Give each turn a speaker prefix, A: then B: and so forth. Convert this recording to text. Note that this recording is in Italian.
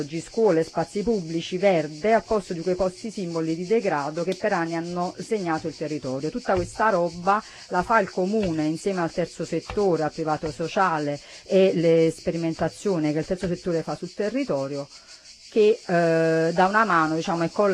A: scuole, spazi pubblici, verde, al posto di quei posti simboli di degrado che per anni hanno segnato il territorio. Tutta questa roba la fa il comune insieme al terzo settore, al privato sociale e le sperimentazioni che il terzo settore fa sul territorio, che dà una mano, diciamo, e con